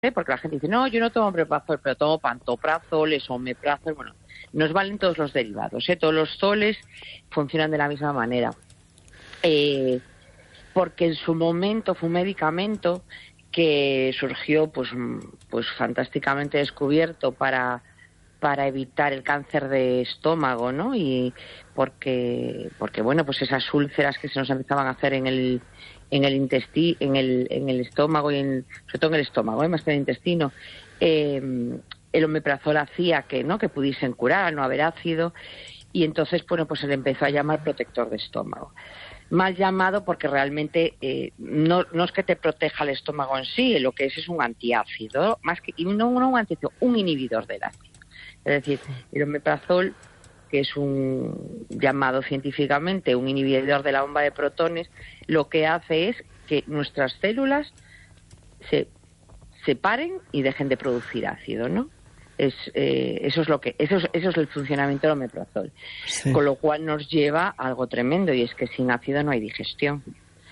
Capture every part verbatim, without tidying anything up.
porque la gente dice, no, yo no tomo omeprazol, pero tomo pantoprazoles, omeprazol, bueno, nos valen todos los derivados, ¿eh? Todos los zoles funcionan de la misma manera. Eh, porque en su momento fue un medicamento que surgió pues, pues fantásticamente descubierto para, para evitar el cáncer de estómago, ¿no? Y porque, porque bueno, pues esas úlceras que se nos empezaban a hacer en el en el intestino, en el, en el estómago y en, sobre todo en el estómago, ¿eh? Más que en el intestino, eh, el omeprazol hacía que, ¿no? que pudiesen curar, no haber ácido, y entonces, bueno, pues se le empezó a llamar protector de estómago. Mal llamado porque realmente eh, no, no es que te proteja el estómago en sí, lo que es es un antiácido, más que, y no, no un antiácido, un inhibidor del ácido. Es decir, el omeprazol, que es un llamado científicamente un inhibidor de la bomba de protones, lo que hace es que nuestras células se separen y dejen de producir ácido, ¿no? Es, eh, eso es lo que eso es, eso es el funcionamiento del omeprazol. Sí. Con lo cual nos lleva a algo tremendo, y es que sin ácido no hay digestión.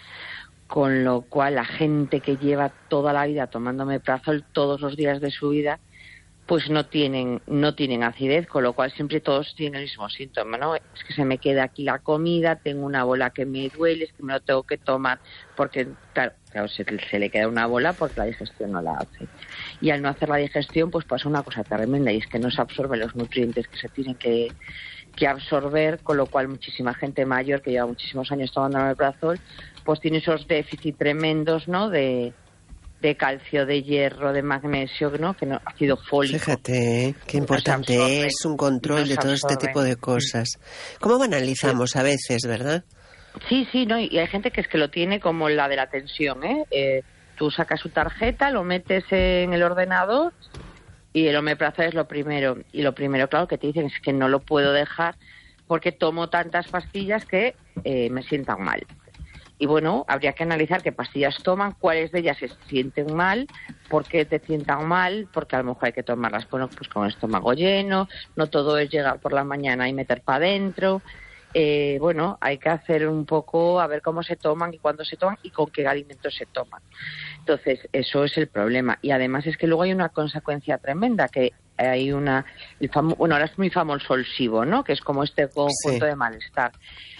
Con lo cual la gente que lleva toda la vida tomando omeprazol todos los días de su vida, pues no tienen no tienen acidez, con lo cual siempre todos tienen el mismo síntoma, ¿no? Es que se me queda aquí la comida, tengo una bola que me duele, es que me lo tengo que tomar, porque claro, claro se, se le queda una bola porque la digestión no la hace. Y al no hacer la digestión, pues pasa una cosa tremenda, y es que no se absorben los nutrientes que se tienen que, que absorber, con lo cual muchísima gente mayor que lleva muchísimos años tomando omeprazol, pues tiene esos déficits tremendos, ¿no?, de de calcio, de hierro, de magnesio, ¿no? Que no, ácido fólico. Fíjate, qué importante no es un control de todo este tipo de cosas. ¿Cómo banalizamos sí. a veces, verdad? Sí, sí, no, y hay gente que es que lo tiene como la de la tensión, ¿eh? eh tú sacas su tarjeta, lo metes en el ordenador y el omeprazol es lo primero. Y lo primero, claro, que te dicen es que no lo puedo dejar porque tomo tantas pastillas que eh, me sientan mal. Y bueno, habría que analizar qué pastillas toman, cuáles de ellas se sienten mal, por qué te sientan mal, porque a lo mejor hay que tomarlas bueno, pues con el estómago lleno, no todo es llegar por la mañana y meter para adentro. Eh, bueno, hay que hacer un poco a ver cómo se toman y cuándo se toman y con qué alimentos se toman. Entonces, eso es el problema. Y además es que luego hay una consecuencia tremenda, que hay una... El famo, bueno, ahora es muy famoso el SIBO, ¿no?, que es como este conjunto sí. de malestar.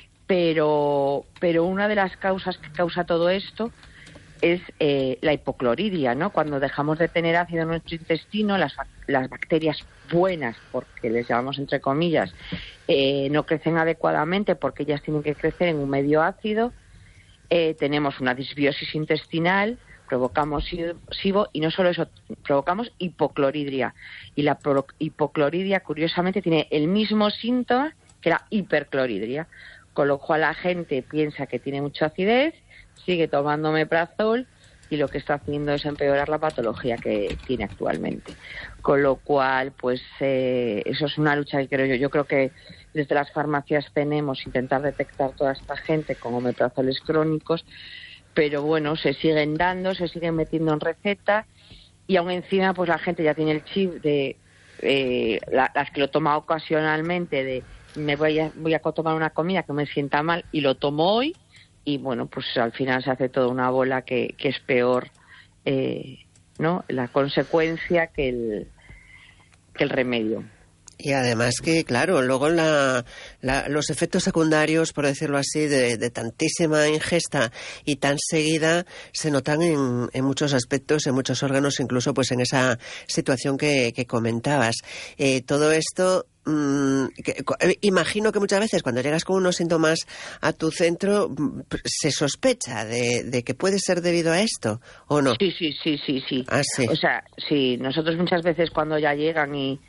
Pero, pero una de las causas que causa todo esto es eh, la hipocloridia, ¿no? Cuando dejamos de tener ácido en nuestro intestino, las, las bacterias buenas, porque les llamamos entre comillas, eh, no crecen adecuadamente porque ellas tienen que crecer en un medio ácido, eh, tenemos una disbiosis intestinal, provocamos SIBO, y no solo eso, provocamos hipocloridria. Y la pro, hipocloridria, curiosamente, tiene el mismo síntoma que la hipercloridria. Con lo cual la gente piensa que tiene mucha acidez, sigue tomando omeprazol y lo que está haciendo es empeorar la patología que tiene actualmente. Con lo cual, pues eh, eso es una lucha que creo yo. Yo creo que desde las farmacias tenemos intentar detectar toda esta gente con omeprazoles crónicos, pero bueno, se siguen dando, se siguen metiendo en receta, y aún encima pues la gente ya tiene el chip de eh, la, las que lo toma ocasionalmente de me voy a, voy a tomar una comida que me sienta mal y lo tomo hoy, y bueno, pues al final se hace toda una bola que, que es peor, eh, ¿no?, la consecuencia que el, que el remedio. Y además que, claro, luego la, la, los efectos secundarios, por decirlo así, de, de tantísima ingesta y tan seguida se notan en, en muchos aspectos, en muchos órganos, incluso pues en esa situación que, que comentabas. Eh, todo esto... Que, imagino que muchas veces cuando llegas con unos síntomas a tu centro se sospecha de, de que puede ser debido a esto, ¿o no? Sí, sí, sí, sí, sí. Ah, sí. O sea, sí, nosotros muchas veces cuando ya llegan y,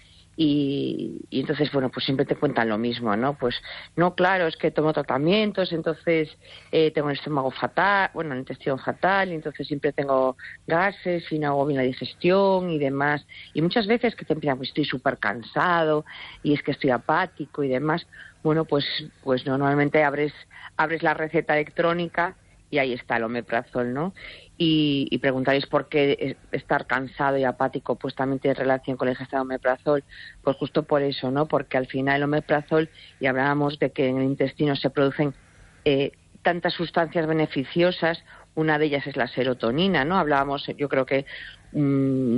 y, y entonces, bueno, pues siempre te cuentan lo mismo, ¿no? Pues, no, claro, es que tomo tratamientos, entonces eh, tengo el estómago fatal, bueno, el intestino fatal, y entonces siempre tengo gases y no hago bien la digestión y demás. Y muchas veces que te empiezan, pues estoy súper cansado y es que estoy apático y demás. Bueno, pues pues normalmente abres abres la receta electrónica y ahí está el omeprazol, ¿no? Y, y preguntaréis por qué estar cansado y apático pues también tiene relación con la ingesta de omeprazol. Pues justo por eso, ¿no? Porque al final el omeprazol, y hablábamos de que en el intestino se producen eh, tantas sustancias beneficiosas, Una de ellas es la serotonina, ¿no? Hablábamos, yo creo que... Mmm,